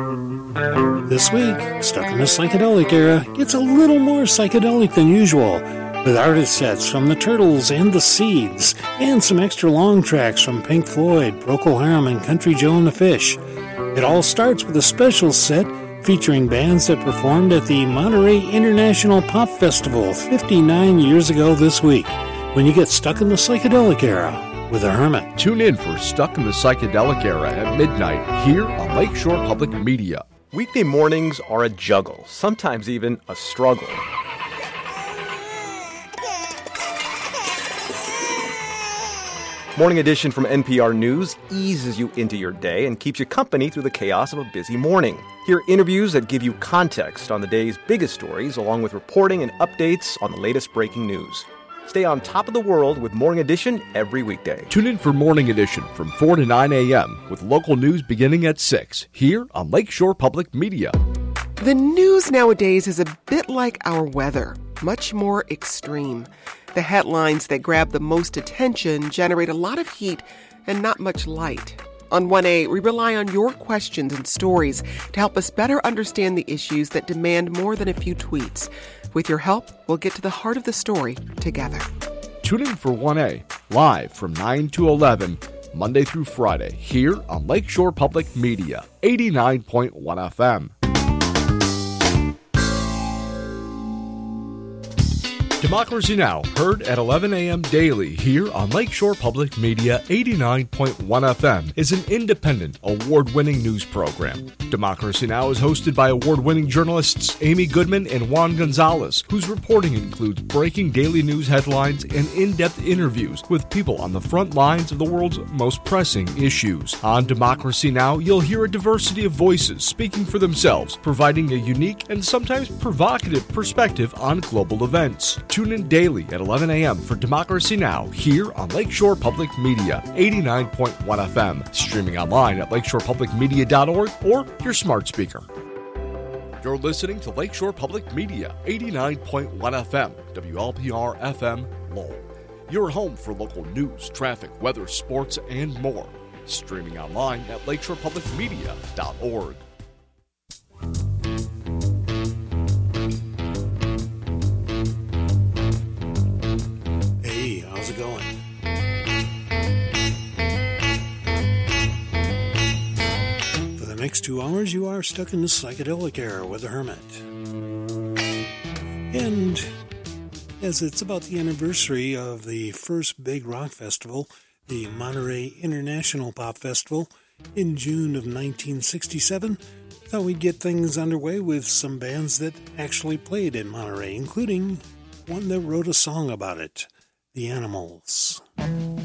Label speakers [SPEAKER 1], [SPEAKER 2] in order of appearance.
[SPEAKER 1] This week, Stuck in the Psychedelic Era gets a little more psychedelic than usual, with artist sets from the Turtles and the Seeds, and some extra long tracks from Pink Floyd, Procol Harum, and Country Joe and the Fish. It all starts with a special set featuring bands that performed at the Monterey International Pop Festival 59 years ago this week, when you get stuck in the psychedelic era with a hermit.
[SPEAKER 2] Tune in for Stuck in the Psychedelic Era at midnight here on Lakeshore Public Media.
[SPEAKER 3] Weekday mornings are a juggle, sometimes even a struggle. Morning Edition from NPR News eases you into your day and keeps you company through the chaos of a busy morning. Hear interviews that give you context on the day's biggest stories, along with reporting and updates on the latest breaking news. Stay on top of the world with Morning Edition every weekday.
[SPEAKER 2] Tune in for Morning Edition from 4 to 9 a.m. with local news beginning at 6 here on Lakeshore Public Media.
[SPEAKER 4] The news nowadays is a bit like our weather, much more extreme. The headlines that grab the most attention generate a lot of heat and not much light. On 1A, we rely on your questions and stories to help us better understand the issues that demand more than a few tweets. With your help, we'll get to the heart of the story together.
[SPEAKER 2] Tune in for 1A, live from 9 to 11, Monday through Friday, here on Lakeshore Public Media, 89.1 FM. Democracy Now! Heard at 11 a.m. daily here on Lakeshore Public Media 89.1 FM is an independent, award-winning news program. Democracy Now! Is hosted by award-winning journalists Amy Goodman and Juan Gonzalez, whose reporting includes breaking daily news headlines and in-depth interviews with people on the front lines of the world's most pressing issues. On Democracy Now! You'll hear a diversity of voices speaking for themselves, providing a unique and sometimes provocative perspective on global events. Tune in daily at 11 a.m. for Democracy Now! Here on Lakeshore Public Media, 89.1 FM. Streaming online at lakeshorepublicmedia.org or your smart speaker. You're listening to Lakeshore Public Media, 89.1 FM, WLPR FM, Lowell. Your home for local news, traffic, weather, sports, and more. Streaming online at lakeshorepublicmedia.org.
[SPEAKER 1] How's it going? For the next 2 hours, you are stuck in the psychedelic era with a hermit. And as it's about the anniversary of the first big rock festival, the Monterey International Pop Festival, in June of 1967, thought we'd get things underway with some bands that actually played in Monterey, including one that wrote a song about it. The Animals.